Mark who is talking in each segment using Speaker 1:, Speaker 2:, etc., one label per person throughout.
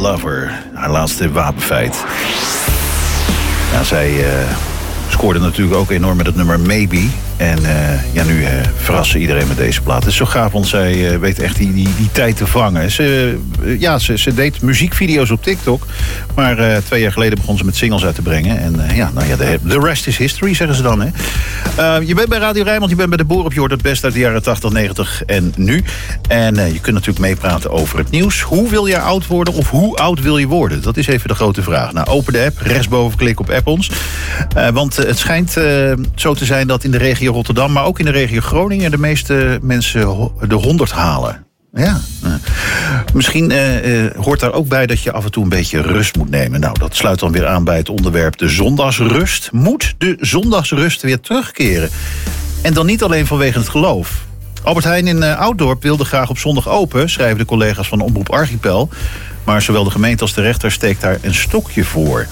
Speaker 1: Lover. Haar laatste wapenfeit. Ja, zij scoorde natuurlijk ook enorm met het nummer Maybe. En nu verrassen iedereen met deze plaat. Het is zo gaaf, want zij weet echt die tijd te vangen. Ze deed muziekvideo's op TikTok. Maar 2 jaar geleden begon ze met singles uit te brengen. En the rest is history, zeggen ze dan. Hè? Je bent bij Radio Rijnmond, je bent bij de Boer op je hoort het best uit de jaren 80, 90 en nu. En je kunt natuurlijk meepraten over het nieuws. Hoe wil je oud worden of hoe oud wil je worden? Dat is even de grote vraag. Nou, open de app, rechtsboven klik op app ons. Want het schijnt zo te zijn dat in de regio Rotterdam, maar ook in de regio Groningen de meeste mensen de 100 halen. Ja. Misschien hoort daar ook bij dat je af en toe een beetje rust moet nemen. Nou, dat sluit dan weer aan bij het onderwerp de zondagsrust. Moet de zondagsrust weer terugkeren? En dan niet alleen vanwege het geloof. Albert Heijn in Ouddorp wilde graag op zondag open, schrijven de collega's van Omroep Archipel. Maar zowel de gemeente als de rechter steekt daar een stokje voor.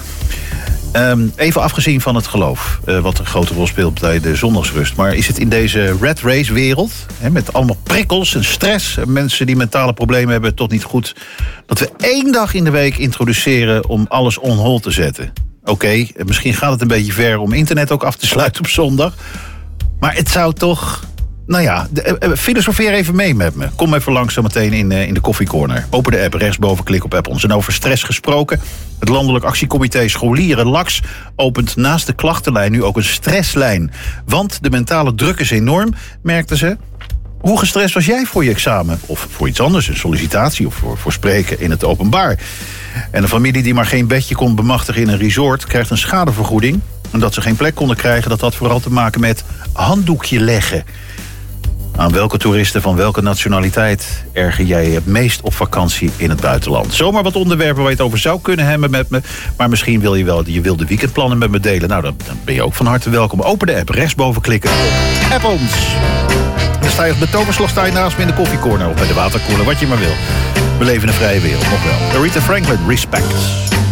Speaker 1: Even afgezien van het geloof, wat een grote rol speelt bij de zondagsrust. Maar is het in deze rat race wereld, met allemaal prikkels en stress, en mensen die mentale problemen hebben, toch niet goed dat we 1 dag in de week introduceren om alles on hold te zetten? Oké, misschien gaat het een beetje ver om internet ook af te sluiten op zondag. Maar het zou toch... Nou ja, filosofeer even mee met me. Kom even langs zometeen in de koffiecorner. Open de app, rechtsboven klik op app ons. En over stress gesproken. Het Landelijk Actiecomité Scholieren LAX opent naast de klachtenlijn nu ook een stresslijn. Want de mentale druk is enorm, merkten ze. Hoe gestrest was jij voor je examen? Of voor iets anders, een sollicitatie of voor spreken in het openbaar? En een familie die maar geen bedje kon bemachtigen in een resort krijgt een schadevergoeding. En dat ze geen plek konden krijgen, dat had vooral te maken met handdoekje leggen. Aan welke toeristen van welke nationaliteit erger jij het meest op vakantie in het buitenland? Zomaar wat onderwerpen waar je het over zou kunnen hebben met me. Maar misschien wil je wel de weekendplannen met me delen. Nou, dan ben je ook van harte welkom. Open de app, rechtsboven klikken op app ons. Dan sta je op de toverslag naast me in de koffiecorner of bij de waterkoeler, wat je maar wil. We leven in een vrije wereld, nog wel. Aretha Franklin, Respect.